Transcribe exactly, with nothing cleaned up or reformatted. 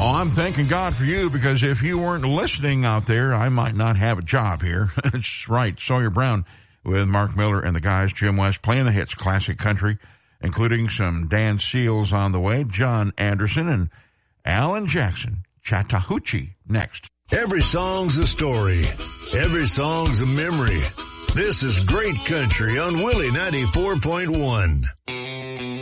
Oh, I'm thanking God for you, because if you weren't listening out there, I might not have a job here. It's right. Sawyer Brown with Mark Miller and the guys, Jim West, playing the hits, classic country, including some Dan Seals on the way, John Anderson, and Alan Jackson. Chattahoochee next. Every song's a story. Every song's a memory. This is Great Country on Willie ninety-four point one.